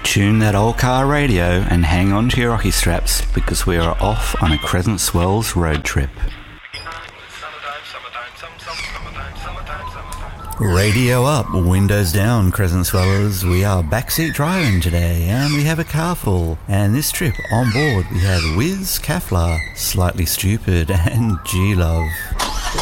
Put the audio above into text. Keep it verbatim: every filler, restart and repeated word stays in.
Tune that old car radio and hang on to your rocky straps because we are off on a Crescent Swells road trip. Radio up, windows down, Crescent Swellers. We are backseat driving today and we have a car full. And this trip on board we have Wiz, Kafla, Slightly Stupid and G-Love.